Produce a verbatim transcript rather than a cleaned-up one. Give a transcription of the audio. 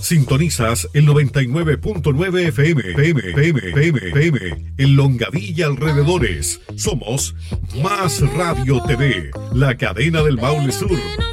Sintonizas el noventa y nueve punto nueve F M, P M, P M, P M, P M, en Longadilla alrededores. Somos Más Radio T V, la cadena del Maule Sur.